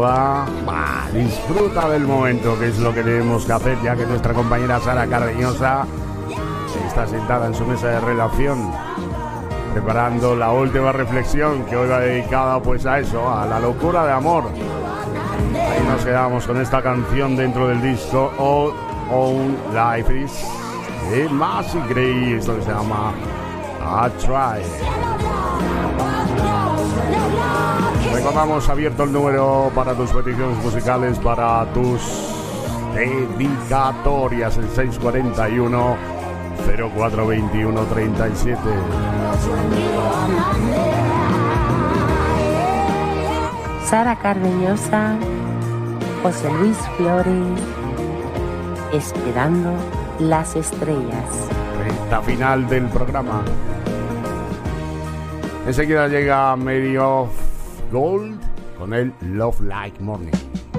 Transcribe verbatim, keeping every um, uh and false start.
Va, disfruta del momento, que es lo que tenemos que hacer, ya que nuestra compañera Sara Cardeñosa está sentada en su mesa de redacción preparando la última reflexión, que hoy va dedicada pues a eso, a la locura de amor. Ahí nos quedamos con esta canción dentro del disco All Own Life Is de Macy Gray, esto que se llama A Try. Recordamos abierto el número para tus peticiones musicales, para tus dedicatorias, el seis cuarenta y uno cero cuatro veintiuno treinta y siete. Sara Cardeñosa, José Luis Flores, esperando las estrellas. Recta final del programa. Enseguida llega Mary of Gold con el Love Like Morning.